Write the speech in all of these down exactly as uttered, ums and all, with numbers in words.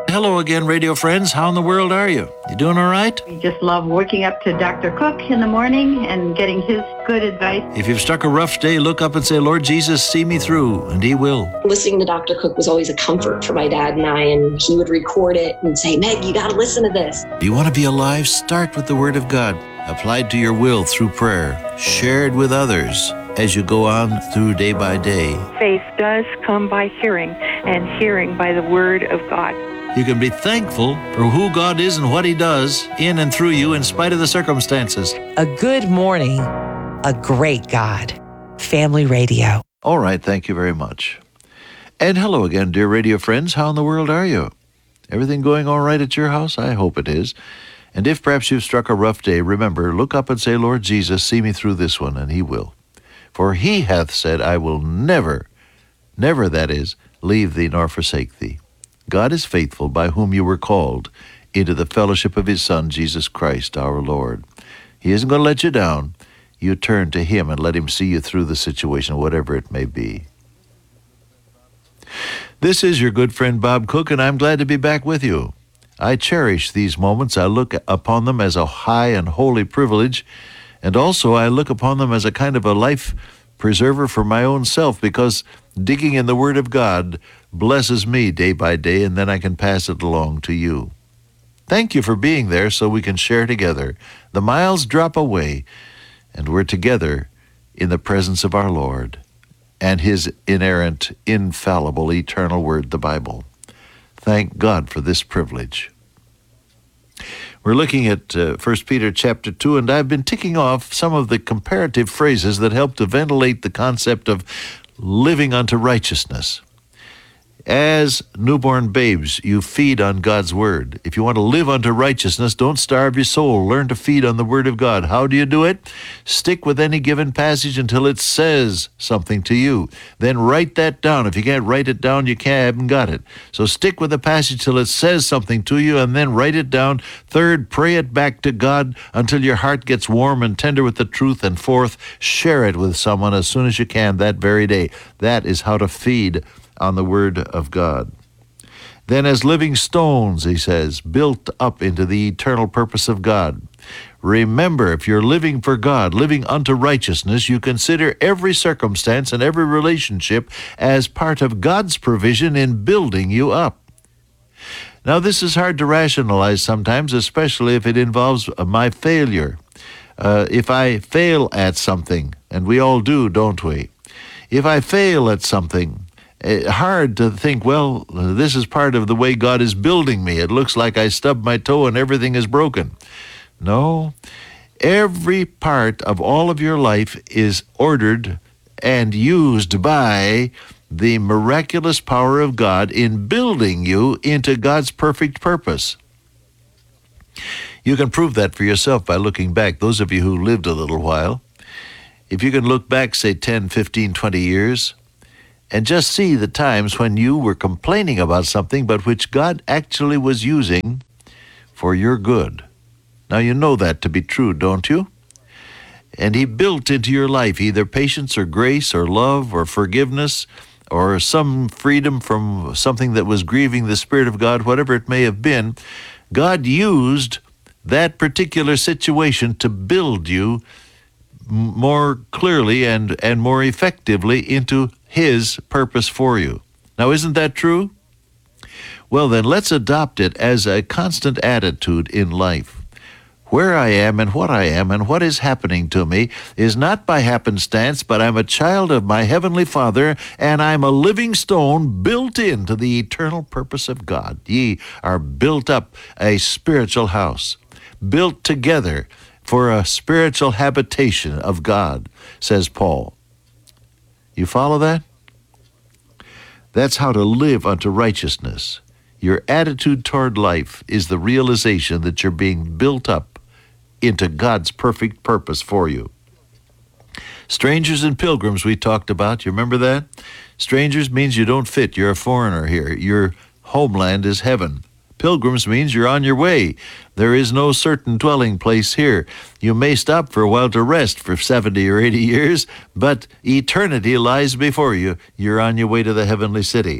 Hello again, radio friends. How in the world are you? You doing all right? We just love waking up to Doctor Cook in the morning and getting his good advice. If you've struck a rough day, look up and say, Lord Jesus, see me through, and he will. Listening to Doctor Cook was always a comfort for my dad and I, and he would record it and say, Meg, you got to listen to this. Do you want to be alive? Start with the Word of God, applied to your will through prayer, shared with others as you go on through day by day. Faith does come by hearing, and hearing by the Word of God. You can be thankful for who God is and what he does in and through you in spite of the circumstances. A good morning, a great God. Family Radio. All right, thank you very much. And hello again, dear radio friends. How in the world are you? Everything going all right at your house? I hope it is. And if perhaps you've struck a rough day, remember, look up and say, Lord Jesus, see me through this one, and he will. For he hath said, I will never, never, that is, leave thee nor forsake thee. God is faithful, by whom you were called into the fellowship of his Son, Jesus Christ, our Lord. He isn't going to let you down. You turn to him and let him see you through the situation, whatever it may be. This is your good friend Bob Cook, and I'm glad to be back with you. I cherish these moments. I look upon them as a high and holy privilege, and also I look upon them as a kind of a life preserver for my own self, because digging in the Word of God blesses me day by day, and then I can pass it along to you. Thank you for being there so we can share together. The miles drop away, and we're together in the presence of our Lord and his inerrant, infallible, eternal Word, the Bible. Thank God for this privilege. We're looking at uh, First Peter chapter two, and I've been ticking off some of the comparative phrases that help to ventilate the concept of living unto righteousness. As newborn babes, you feed on God's Word. If you want to live unto righteousness, don't starve your soul. Learn to feed on the Word of God. How do you do it? Stick with any given passage until it says something to you. Then write that down. If you can't write it down, you can't, haven't got it. So stick with the passage till it says something to you, and then write it down. Third, pray it back to God until your heart gets warm and tender with the truth. And fourth, share it with someone as soon as you can that very day. That is how to feed on the Word of God. Then as living stones, he says, built up into the eternal purpose of God. Remember, if you're living for God, living unto righteousness, you consider every circumstance and every relationship as part of God's provision in building you up. Now, this is hard to rationalize sometimes, especially if it involves my failure. Uh, if I fail at something, and we all do, don't we? If I fail at something, it's hard to think, well, this is part of the way God is building me. It looks like I stubbed my toe and everything is broken. No, every part of all of your life is ordered and used by the miraculous power of God in building you into God's perfect purpose. You can prove that for yourself by looking back. Those of you who lived a little while, if you can look back, say, ten, fifteen, twenty years, and just see the times when you were complaining about something, but which God actually was using for your good. Now, you know that to be true, don't you? And he built into your life either patience or grace or love or forgiveness or some freedom from something that was grieving the Spirit of God, whatever it may have been. God used that particular situation to build you more clearly and, and more effectively into his purpose for you. Now, isn't that true? Well, then let's adopt it as a constant attitude in life. Where I am and what I am and what is happening to me is not by happenstance, but I'm a child of my Heavenly Father, and I'm a living stone built into the eternal purpose of God. Ye are built up a spiritual house, built together for a spiritual habitation of God, says Paul. You follow that? That's how to live unto righteousness. Your attitude toward life is the realization that you're being built up into God's perfect purpose for you. Strangers and pilgrims we talked about, you remember that? Strangers means you don't fit, you're a foreigner here. Your homeland is heaven. Pilgrims means you're on your way. There is no certain dwelling place here. You may stop for a while to rest for seventy or eighty years, but eternity lies before you. You're on your way to the heavenly city.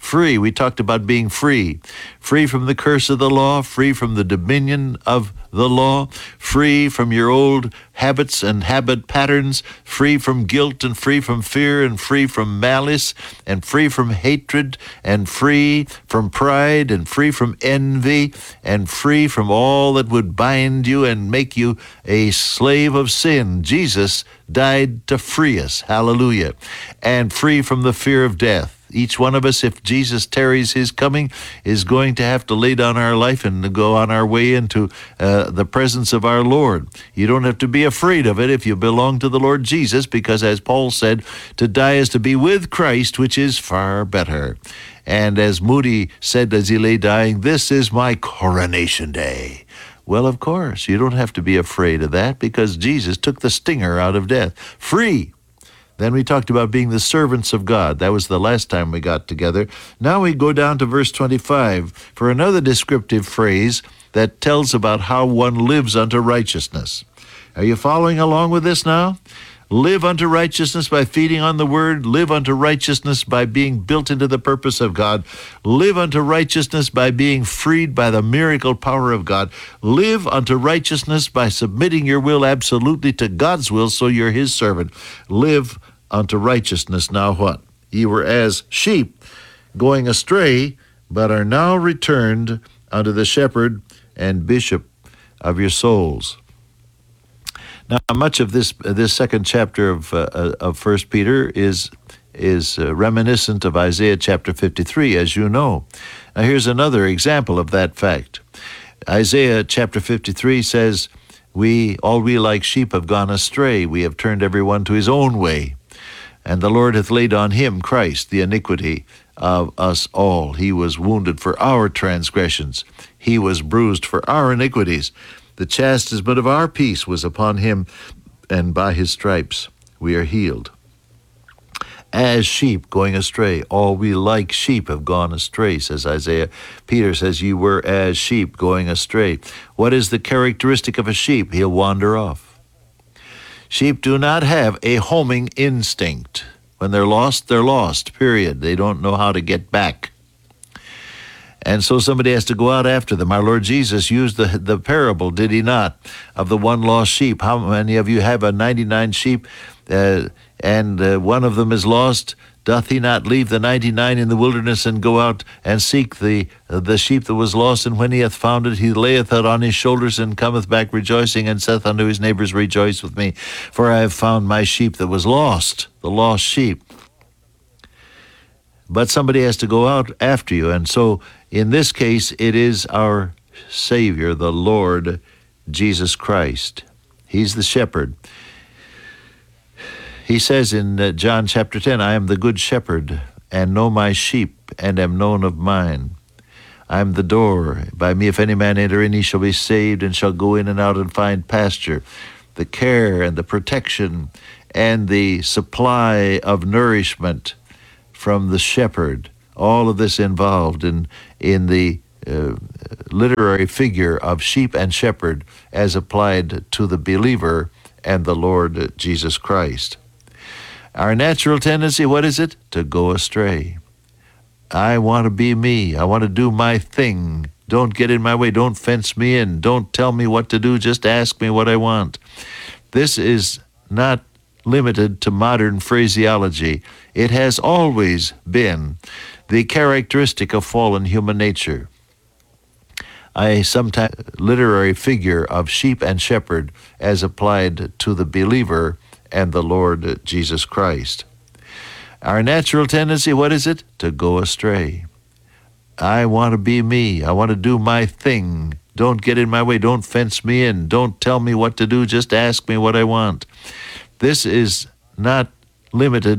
Free. We talked about being free. Free from the curse of the law, free from the dominion of the law, free from your old habits and habit patterns, free from guilt and free from fear and free from malice and free from hatred and free from pride and free from envy and free from all that would bind you and make you a slave of sin. Jesus died to free us. Hallelujah. And free from the fear of death. Each one of us, if Jesus tarries his coming, is going to have to lay down our life and go on our way into uh, the presence of our Lord. You don't have to be afraid of it if you belong to the Lord Jesus, because as Paul said, to die is to be with Christ, which is far better. And as Moody said as he lay dying, this is my coronation day. Well, of course, you don't have to be afraid of that, because Jesus took the stinger out of death. Free. Then we talked about being the servants of God. That was the last time we got together. Now we go down to verse twenty-five for another descriptive phrase that tells about how one lives unto righteousness. Are you following along with this now? Live unto righteousness by feeding on the Word. Live unto righteousness by being built into the purpose of God. Live unto righteousness by being freed by the miracle power of God. Live unto righteousness by submitting your will absolutely to God's will, so you're His servant. Live unto righteousness. Now what? Ye were as sheep going astray, but are now returned unto the shepherd and bishop of your souls. Now, much of this this second chapter of uh, of First Peter is is uh, reminiscent of Isaiah chapter fifty-three, as you know. Now, here's another example of that fact. Isaiah chapter fifty-three says, "We all we like sheep have gone astray; we have turned everyone to his own way, and the Lord hath laid on him, Christ, the iniquity of us all. He was wounded for our transgressions; he was bruised for our iniquities. The chastisement of our peace was upon him, and by his stripes we are healed." As sheep going astray, all we like sheep have gone astray, says Isaiah. Peter says, "You were as sheep going astray." What is the characteristic of a sheep? He'll wander off. Sheep do not have a homing instinct. When they're lost, they're lost, period. They don't know how to get back. And so somebody has to go out after them. Our Lord Jesus used the the parable, did he not, of the one lost sheep. How many of you have a ninety-nine sheep, uh, and uh, one of them is lost? Doth he not leave the ninety-nine in the wilderness and go out and seek the uh, the sheep that was lost? And when he hath found it, he layeth it on his shoulders and cometh back rejoicing, and saith unto his neighbors, Rejoice with me, for I have found my sheep that was lost, the lost sheep. But somebody has to go out after you. And so in this case, it is our Savior, the Lord Jesus Christ. He's the shepherd. He says in uh, John chapter ten, "I am the good shepherd, and know my sheep, and am known of mine. I am the door. By me if any man enter in, he shall be saved, and shall go in and out and find pasture." The care and the protection and the supply of nourishment from the shepherd, all of this involved in in the uh, literary figure of sheep and shepherd as applied to the believer and the Lord Jesus Christ. Our natural tendency, what is it? To go astray. I want to be me. I want to do my thing. Don't get in my way. Don't fence me in. Don't tell me what to do. Just ask me what I want. This is not limited to modern phraseology. It has always been the characteristic of fallen human nature. I sometimes literary figure of sheep and shepherd as applied to the believer and the Lord Jesus Christ. Our natural tendency, what is it? To go astray. I want to be me. I want to do my thing. Don't get in my way. Don't fence me in. Don't tell me what to do. Just ask me what I want. This is not limited